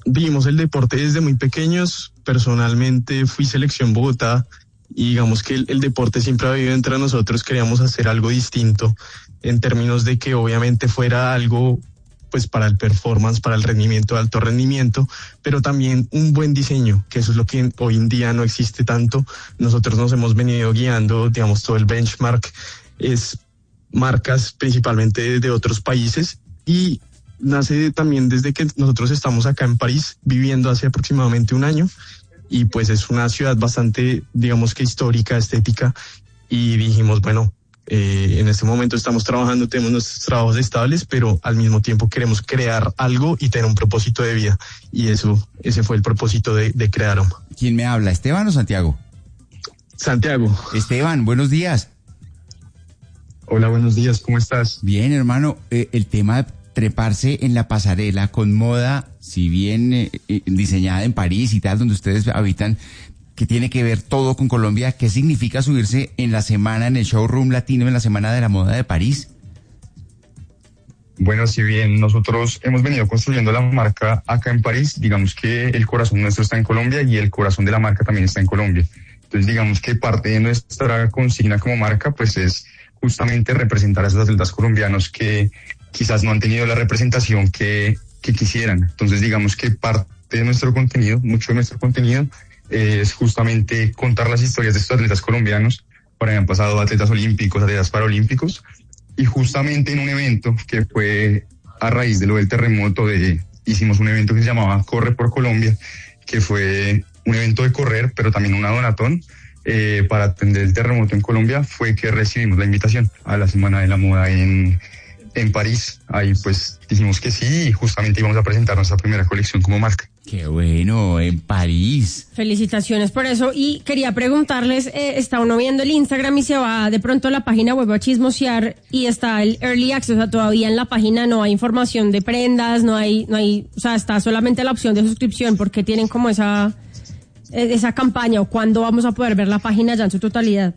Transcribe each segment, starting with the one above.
vivimos el deporte desde muy pequeños. Personalmente fui selección Bogotá y digamos que el deporte siempre ha vivido entre nosotros. Queríamos hacer algo distinto en términos de que obviamente fuera algo pues para el performance, para el rendimiento, de alto rendimiento, pero también un buen diseño, que eso es lo que hoy en día no existe tanto. Nosotros nos hemos venido guiando, digamos, todo el benchmark es marcas principalmente de otros países y nace también desde que nosotros estamos acá en París viviendo hace aproximadamente un año y pues es una ciudad bastante, digamos que histórica, estética, y dijimos, bueno, en este momento estamos trabajando, tenemos nuestros trabajos estables, pero al mismo tiempo queremos crear algo y tener un propósito de vida, y ese fue el propósito de crear OMA. ¿Quién me habla, Esteban o Santiago? Santiago. Esteban, buenos días. Hola, buenos días, ¿cómo estás? Bien, hermano, el tema de treparse en la pasarela con moda, si bien diseñada en París y tal, donde ustedes habitan, que tiene que ver todo con Colombia, ¿qué significa subirse en la semana, en el showroom latino, en la Semana de la Moda de París? Bueno, si bien nosotros hemos venido construyendo la marca acá en París, digamos que el corazón nuestro está en Colombia y el corazón de la marca también está en Colombia. Entonces, digamos que parte de nuestra consigna como marca, pues es justamente representar a esos atletas colombianos que quizás no han tenido la representación que quisieran. Entonces, digamos que parte de nuestro contenido, mucho de nuestro contenido, es justamente contar las historias de estos atletas colombianos. Por ahí han pasado atletas olímpicos, atletas paralímpicos, y justamente en un evento que fue a raíz de lo del terremoto, hicimos un evento que se llamaba Corre por Colombia, que fue un evento de correr, pero también una donatón para atender el terremoto en Colombia. Fue que recibimos la invitación a la Semana de la Moda en París. Ahí pues dijimos que sí, y justamente íbamos a presentar nuestra primera colección como marca. ¡Qué bueno! En París. Felicitaciones por eso. Y quería preguntarles, está uno viendo el Instagram y se va de pronto a la página web a chismosear y está el Early Access, o sea, todavía en la página no hay información de prendas, no hay, o sea, está solamente la opción de suscripción. ¿Por qué tienen como esa campaña, o cuándo vamos a poder ver la página ya en su totalidad?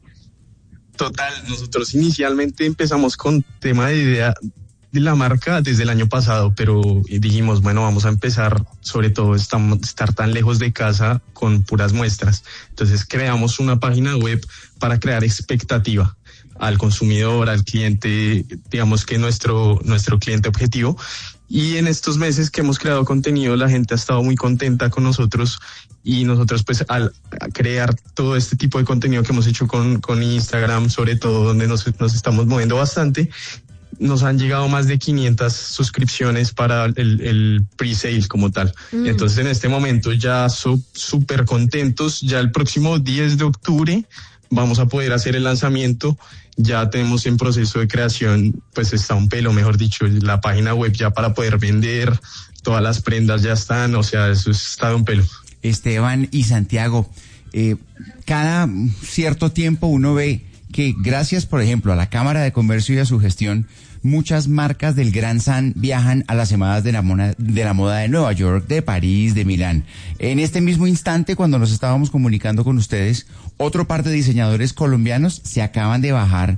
Total, nosotros inicialmente empezamos con tema de idea de la marca desde el año pasado, pero dijimos, bueno, vamos a empezar, sobre todo estar tan lejos de casa con puras muestras. Entonces creamos una página web para crear expectativa al consumidor, al cliente, digamos que nuestro cliente objetivo. Y en estos meses que hemos creado contenido, la gente ha estado muy contenta con nosotros, y nosotros pues al crear todo este tipo de contenido que hemos hecho con Instagram, sobre todo donde nos estamos moviendo bastante, nos han llegado más de 500 suscripciones para el pre-sale como tal. Entonces en este momento ya súper contentos. Ya el próximo 10 de octubre vamos a poder hacer el lanzamiento. Ya tenemos en proceso de creación, pues está un pelo, mejor dicho, la página web ya para poder vender. Todas las prendas ya están, o sea, eso está de un pelo. Esteban y Santiago, cada cierto tiempo uno ve que gracias, por ejemplo, a la Cámara de Comercio y a su gestión, muchas marcas del Gran San viajan a las semanas de la moda de Nueva York, de París, de Milán. En este mismo instante, cuando nos estábamos comunicando con ustedes, otro par de diseñadores colombianos se acaban de bajar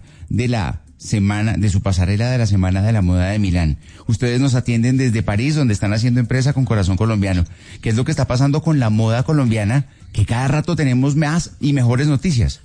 de su pasarela de la Semana de la Moda de Milán. Ustedes nos atienden desde París, donde están haciendo empresa con corazón colombiano. ¿Qué es lo que está pasando con la moda colombiana? Que cada rato tenemos más y mejores noticias.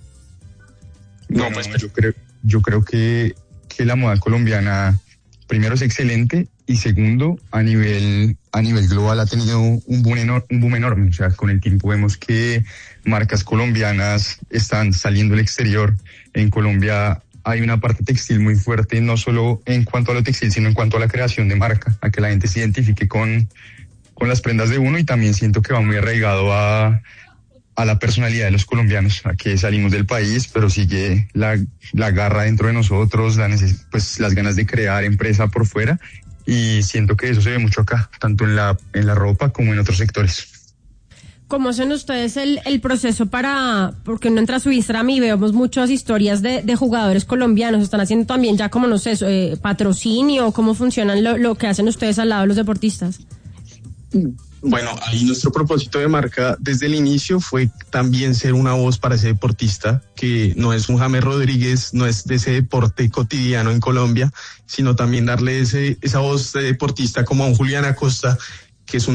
No, pues yo creo que la moda colombiana, primero, es excelente, y segundo, a nivel global ha tenido un boom enorme. O sea, con el tiempo vemos que marcas colombianas están saliendo al exterior. En Colombia hay una parte textil muy fuerte, no solo en cuanto a lo textil, sino en cuanto a la creación de marca, a que la gente se identifique con las prendas de uno, y también siento que va muy arraigado a la personalidad de los colombianos, a que salimos del país, pero sigue la garra dentro de nosotros, las ganas de crear empresa por fuera, y siento que eso se ve mucho acá, tanto en la ropa como en otros sectores. ¿Cómo hacen ustedes el proceso porque uno entra a su Instagram y vemos muchas historias de jugadores colombianos? ¿Están haciendo también ya como, no sé, patrocinio? ¿Cómo funcionan lo que hacen ustedes al lado de los deportistas? Bueno, ahí nuestro propósito de marca desde el inicio fue también ser una voz para ese deportista, que no es un James Rodríguez, no es de ese deporte cotidiano en Colombia, sino también darle esa voz de deportista como a un Julián Acosta, que es un